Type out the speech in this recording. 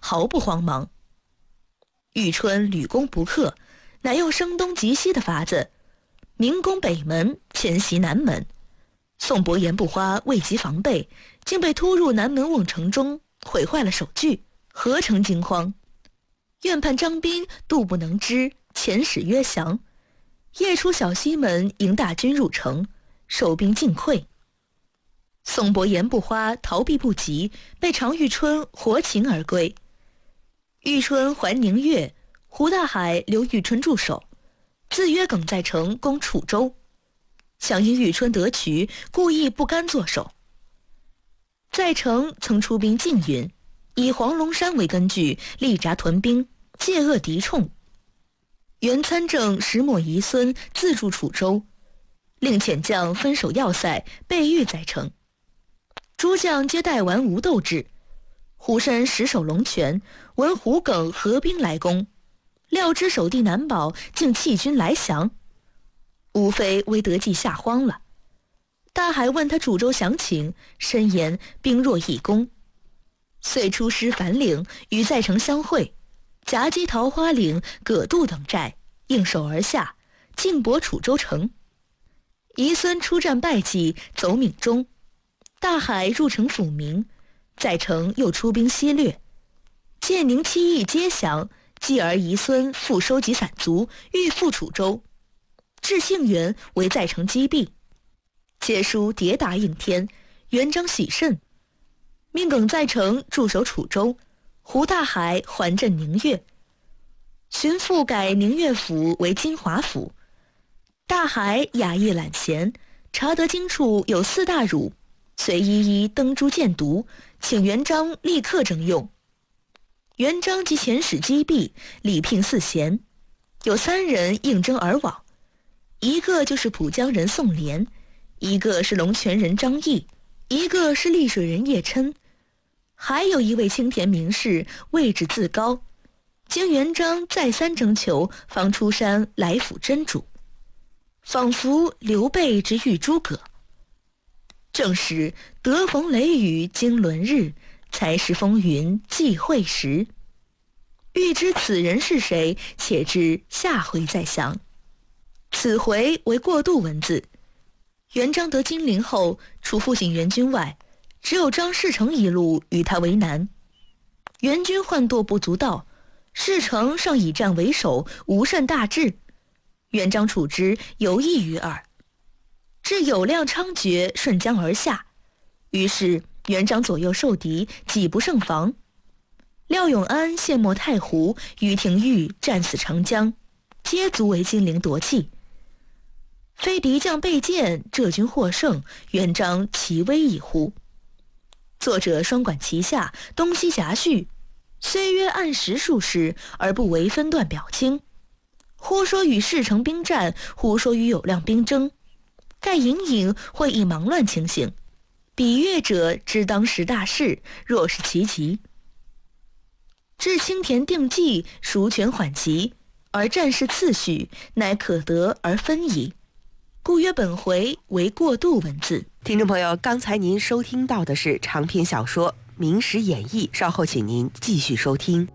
毫不慌忙。玉春屡攻不克，乃用声东击西的法子，明攻北门，前袭南门。宋伯言不花未及防备，竟被突入南门瓮城中，毁坏了守据，何成惊慌。院判张彬妒不能支，遣使约降。夜出小西门迎大军入城，守兵尽溃。宋伯言不花逃避不及，被常遇春活擒而归。遇春还宁越，胡大海留遇春驻守，自约耿在城攻楚州。想因遇春得取，故意不甘坐守。在城曾出兵缙云，以黄龙山为根据，力扎屯兵，借遏敌冲。原参政石墨遗孙自驻楚州，令遣将分守要塞，备御在城。诸将皆待完无斗志。虎山石守龙泉，闻胡耿合兵来攻，料知守地难保，竟弃军来降。无非为得计吓慌了。大海问他主州详情，深言兵弱易攻，遂出师樊岭，与在城相会，夹击桃花岭、葛渡等寨，应手而下，尽博楚州城。遗孙出战败绩，走闽中。大海入城抚明，在城又出兵西掠。建宁七义皆降，继而遗孙复收集散卒，欲复楚州。至幸元为在城击毙。皆书迭答应天，元璋喜甚，命耿在城驻守楚州，胡大海还镇宁越。巡抚改宁越府为金华府。大海雅意懒闲，查得京处有4大儒，遂一一登诛荐读，请元璋立刻征用。元璋即遣使击毙，礼聘4贤，有3人应征而往，一个就是浦江人宋濂，一个是龙泉人张毅，一个是溧水人叶琛，还有一位青田名士，位置自高，经元璋再三征求，方出山来辅真主，仿佛刘备之遇诸葛。正是得逢雷雨经纶日，才识风云际会时。欲知此人是谁，且知下回再详。此回为过渡文字。元璋得金陵后，除复兴元军外，只有张士诚一路与他为难。元军患惰不足道，士诚尚以战为守，无甚大志。元璋处之有益于耳。至有量猖獗，顺江而下，于是元璋左右受敌，几不胜防。廖永安陷没太湖，于廷玉战死长江，皆足为金陵夺气。非敌将被歼，浙军获胜，元璋其危矣乎？作者双管齐下，东西夹叙，虽约按时数事，而不为分段表清。忽说与士诚兵战，忽说与有量兵争，盖隐隐会以忙乱情形。比阅者知当时大势，若是其急。至青田定计，孰权缓急，而战事次序，乃可得而分矣。故曰本回为过渡文字。 听众朋友，刚才您收听到的是长篇小说《明史演义》，稍后请您继续收听。